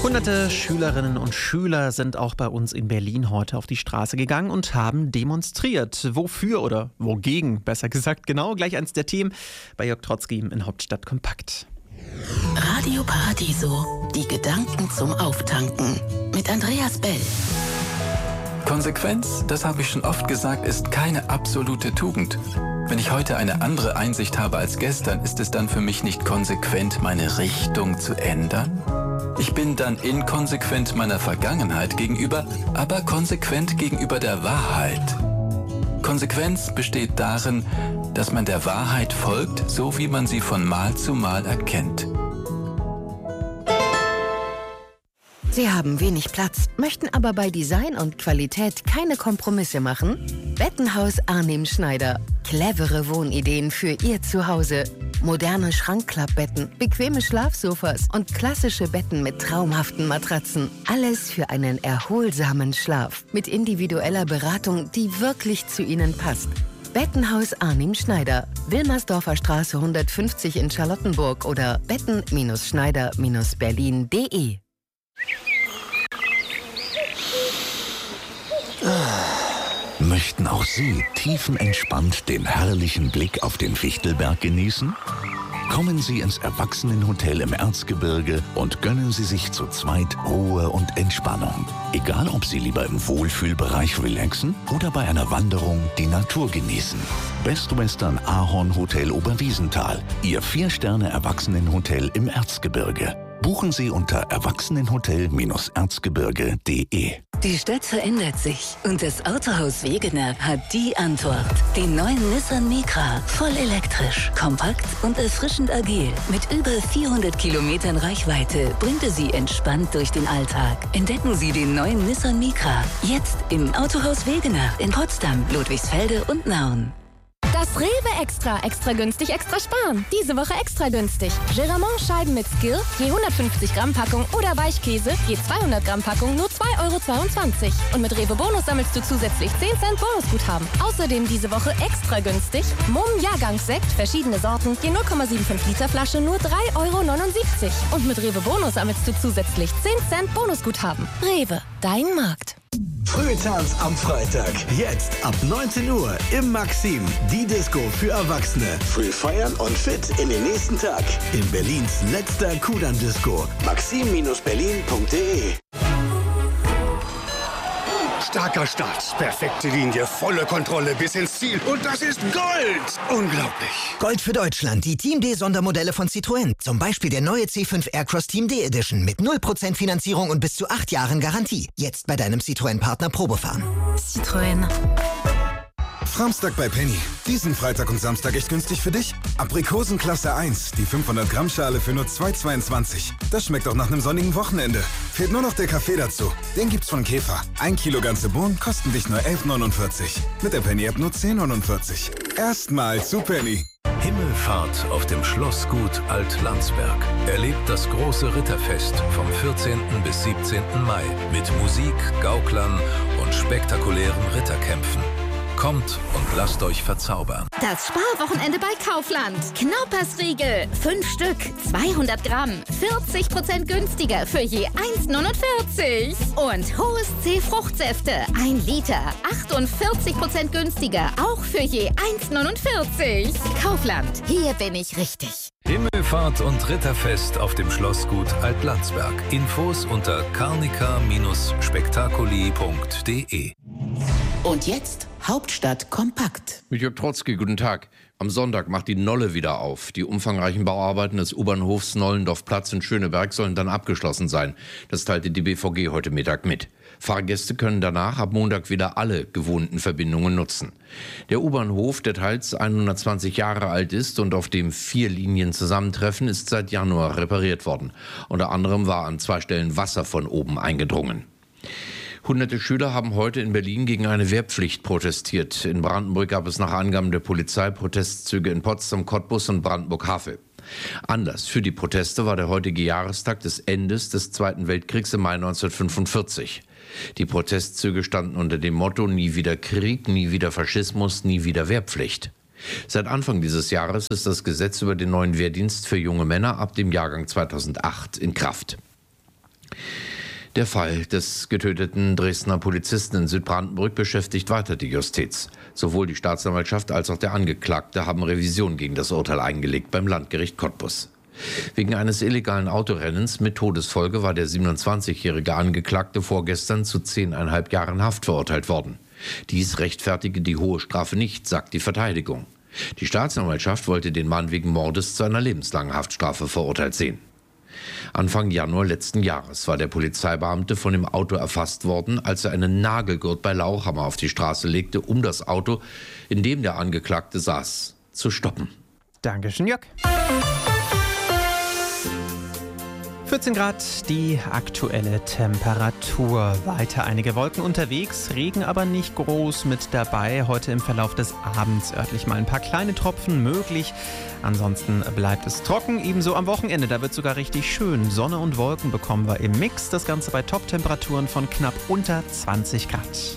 Hunderte Schülerinnen und Schüler sind auch bei uns in Berlin heute auf die Straße gegangen und haben demonstriert. Wofür oder wogegen, besser gesagt, genau gleich eins der Themen bei Jörg Trotzki in Hauptstadt Kompakt. Radio Paradiso, die Gedanken zum Auftanken mit Andreas Bell. Konsequenz, das habe ich schon oft gesagt, ist keine absolute Tugend. Wenn ich heute eine andere Einsicht habe als gestern, ist es dann für mich nicht konsequent, meine Richtung zu ändern? Ich bin dann inkonsequent meiner Vergangenheit gegenüber, aber konsequent gegenüber der Wahrheit. Konsequenz besteht darin, dass man der Wahrheit folgt, so wie man sie von Mal zu Mal erkennt. Sie haben wenig Platz, möchten aber bei Design und Qualität keine Kompromisse machen? Bettenhaus Arnim Schneider. Clevere Wohnideen für Ihr Zuhause. Moderne Schrankklappbetten, bequeme Schlafsofas und klassische Betten mit traumhaften Matratzen. Alles für einen erholsamen Schlaf. Mit individueller Beratung, die wirklich zu Ihnen passt. Bettenhaus Arnim Schneider. Wilmersdorfer Straße 150 in Charlottenburg oder betten-schneider-berlin.de. Möchten auch Sie tiefenentspannt den herrlichen Blick auf den Fichtelberg genießen? Kommen Sie ins Erwachsenenhotel im Erzgebirge und gönnen Sie sich zu zweit Ruhe und Entspannung. Egal, ob Sie lieber im Wohlfühlbereich relaxen oder bei einer Wanderung die Natur genießen. Best Western Ahorn Hotel Oberwiesenthal, Ihr 4-Sterne-Erwachsenenhotel im Erzgebirge. Buchen Sie unter erwachsenenhotel-erzgebirge.de. Die Stadt verändert sich und das Autohaus Wegener hat die Antwort. Den neuen Nissan Micra, voll elektrisch, kompakt und erfrischend agil. Mit über 400 Kilometern Reichweite bringt er Sie entspannt durch den Alltag. Entdecken Sie den neuen Nissan Micra jetzt im Autohaus Wegener in Potsdam, Ludwigsfelde und Nauen. Das Rewe Extra günstig, extra sparen. Diese Woche extra günstig. Geramont-Scheiben mit Skill, je 150 Gramm Packung oder Weichkäse, je 200 Gramm Packung, nur 2,22 €. Und mit Rewe Bonus sammelst du zusätzlich 10 Cent Bonusguthaben. Außerdem diese Woche extra günstig. Mumm Jahrgangssekt, verschiedene Sorten, je 0,75 Liter Flasche, nur 3,79 €. Und mit Rewe Bonus sammelst du zusätzlich 10 Cent Bonusguthaben. Rewe, dein Markt. Frühtanz am Freitag. Jetzt ab 19 Uhr im Maxim. Die Disco für Erwachsene. Früh feiern und fit in den nächsten Tag. In Berlins letzter Kudamm-Disco. maxim-berlin.de. Starker Start, perfekte Linie, volle Kontrolle bis ins Ziel. Und das ist Gold! Unglaublich. Gold für Deutschland, die Team D-Sondermodelle von Citroën. Zum Beispiel der neue C5 Aircross Team D Edition mit 0% Finanzierung und bis zu 8 Jahren Garantie. Jetzt bei deinem Citroën-Partner Probefahren. Citroën. Samstag bei Penny. Diesen Freitag und Samstag echt günstig für dich? Aprikosen Klasse 1, die 500 Gramm Schale für nur 2,22. Das schmeckt doch nach einem sonnigen Wochenende. Fehlt nur noch der Kaffee dazu. Den gibt's von Käfer. 1 Kilo ganze Bohnen kosten dich nur 11,49. Mit der Penny-App nur 10,49. Erstmal zu Penny. Himmelfahrt auf dem Schlossgut Alt-Landsberg. Erlebt das große Ritterfest vom 14. bis 17. Mai mit Musik, Gauklern und spektakulären Ritterkämpfen. Kommt und lasst euch verzaubern. Das Sparwochenende bei Kaufland. Knaupersriegel, 5 Stück, 200 Gramm, 40% günstiger für je 1,49. Und Hohes C Fruchtsäfte, 1 Liter, 48% günstiger, auch für je 1,49. Kaufland, hier bin ich richtig. Himmelfahrt und Ritterfest auf dem Schlossgut Alt-Landsberg. Infos unter carnica-spektakuli.de. Und jetzt Hauptstadt kompakt. Mit Jörg Trotzki, guten Tag. Am Sonntag macht die Nolle wieder auf. Die umfangreichen Bauarbeiten des U-Bahnhofs Nollendorfplatz in Schöneberg sollen dann abgeschlossen sein. Das teilte die BVG heute Mittag mit. Fahrgäste können danach ab Montag wieder alle gewohnten Verbindungen nutzen. Der U-Bahnhof, der teils 120 Jahre alt ist und auf dem 4 Linien zusammentreffen, ist seit Januar repariert worden. Unter anderem war an 2 Stellen Wasser von oben eingedrungen. Hunderte Schüler haben heute in Berlin gegen eine Wehrpflicht protestiert. In Brandenburg gab es nach Angaben der Polizei Protestzüge in Potsdam, Cottbus und Brandenburg-Havel. Anlass für die Proteste war der heutige Jahrestag des Endes des Zweiten Weltkriegs im Mai 1945. Die Protestzüge standen unter dem Motto: Nie wieder Krieg, nie wieder Faschismus, nie wieder Wehrpflicht. Seit Anfang dieses Jahres ist das Gesetz über den neuen Wehrdienst für junge Männer ab dem Jahrgang 2008 in Kraft. Der Fall des getöteten Dresdner Polizisten in Südbrandenburg beschäftigt weiter die Justiz. Sowohl die Staatsanwaltschaft als auch der Angeklagte haben Revision gegen das Urteil eingelegt beim Landgericht Cottbus. Wegen eines illegalen Autorennens mit Todesfolge war der 27-jährige Angeklagte vorgestern zu 10,5 Jahren Haft verurteilt worden. Dies rechtfertige die hohe Strafe nicht, sagt die Verteidigung. Die Staatsanwaltschaft wollte den Mann wegen Mordes zu einer lebenslangen Haftstrafe verurteilt sehen. Anfang Januar letzten Jahres war der Polizeibeamte von dem Auto erfasst worden, als er einen Nagelgurt bei Lauchhammer auf die Straße legte, um das Auto, in dem der Angeklagte saß, zu stoppen. Dankeschön, Jörg. 14 Grad die aktuelle Temperatur. Weiter einige Wolken unterwegs, Regen aber nicht groß mit dabei. Heute im Verlauf des Abends örtlich mal ein paar kleine Tropfen möglich. Ansonsten bleibt es trocken, ebenso am Wochenende. Da wird sogar richtig schön. Sonne und Wolken bekommen wir im Mix. Das Ganze bei Top-Temperaturen von knapp unter 20 Grad.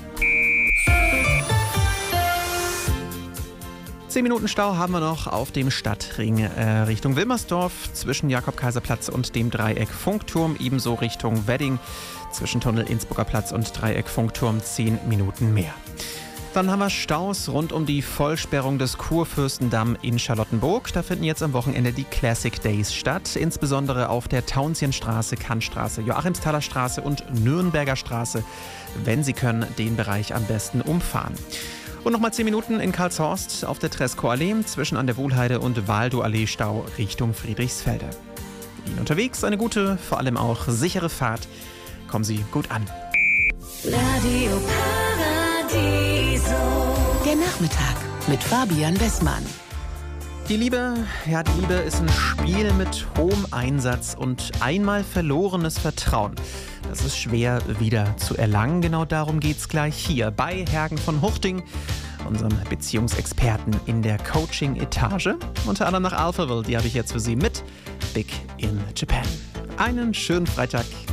10 Minuten Stau haben wir noch auf dem Stadtring Richtung Wilmersdorf zwischen Jakob-Kaiser-Platz und dem Dreieck Funkturm, ebenso Richtung Wedding zwischen Tunnel Innsbrucker Platz und Dreieck Funkturm 10 Minuten mehr. Dann haben wir Staus rund um die Vollsperrung des Kurfürstendamm in Charlottenburg. Da finden jetzt am Wochenende die Classic Days statt, insbesondere auf der Tauentzienstraße, Kantstraße, Joachimsthaler Straße und Nürnberger Straße. Wenn Sie können, den Bereich am besten umfahren. Und nochmal 10 Minuten in Karlshorst auf der Treskow-Allee zwischen an der Wohlheide und Waldow-Allee Stau Richtung Friedrichsfelde. Ihnen unterwegs eine gute, vor allem auch sichere Fahrt. Kommen Sie gut an. Radio Paradiso. Der Nachmittag mit Fabian Westmann. Die Liebe ist ein Spiel mit hohem Einsatz und einmal verlorenes Vertrauen. Das ist schwer wieder zu erlangen. Genau darum geht's gleich hier bei Hergen von Huchting, unserem Beziehungsexperten in der Coaching-Etage. Unter anderem nach Alphaville, die habe ich jetzt für Sie mit Big in Japan. Einen schönen Freitag.